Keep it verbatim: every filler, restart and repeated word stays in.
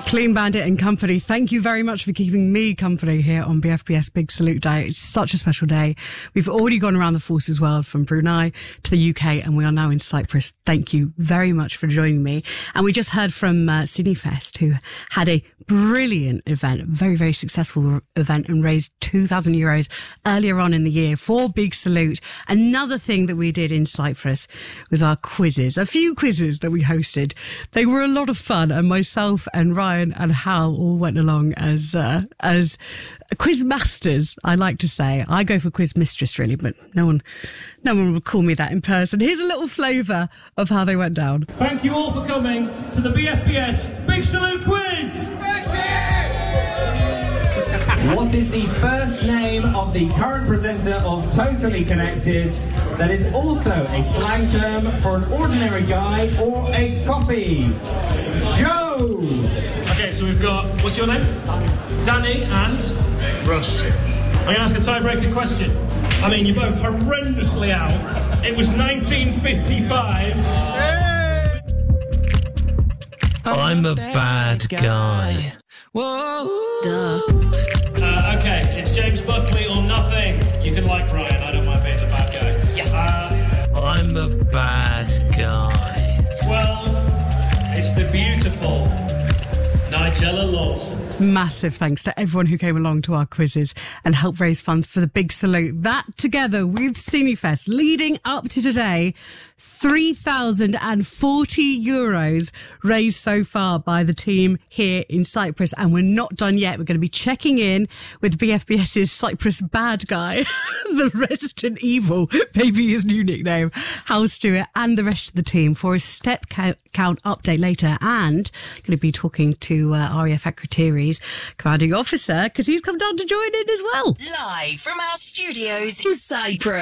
Clean Bandit and company, thank you very much for keeping me company here on B F B S Big Salute Day. It's such a special day. We've already gone around the forces world from Brunei to the U K and we are now in Cyprus. Thank you very much for joining me. And we just heard from uh, Cinefest, who had a brilliant event, very, very successful event, and raised two thousand euros earlier on in the year for Big Salute. Another thing that we did in Cyprus was our quizzes, a few quizzes that we hosted. They were a lot of fun, and myself and Ryan and Hal all went along as uh, as quiz masters, I like to say. I go for quiz mistress, really, but no one no one would call me that in person. Here's a little flavour of how they went down. Thank you all for coming to the B F B S Big Salute Quiz! What is the first name of the current presenter of Totally Connected that is also a slang term for an ordinary guy or a coffee? Joe! Okay, so we've got, what's your name? Danny and? Russ. I'm going to ask a tiebreaker question. I mean, you're both horrendously out. It was nineteen fifty-five. I'm a bad guy. Whoa. Uh, okay, it's James Buckley or nothing. You can like Ryan, I don't mind being the bad guy. Yes. Uh, I'm a bad guy. well, it's the beautiful Nigella Lawson. Massive thanks to everyone who came along to our quizzes and helped raise funds for the Big Salute. That, together with Cinefest, leading up to today, three thousand forty euros raised so far by the team here in Cyprus. And we're not done yet. We're going to be checking in with Bfbs's Cyprus bad guy, the Resident Evil, maybe his new nickname, Hal Stewart, and the rest of the team for a step count, count update later. And going to be talking to uh, R A F Akrotiri's commanding officer, because he's come down to join in as well. Live from our studios in Cyprus.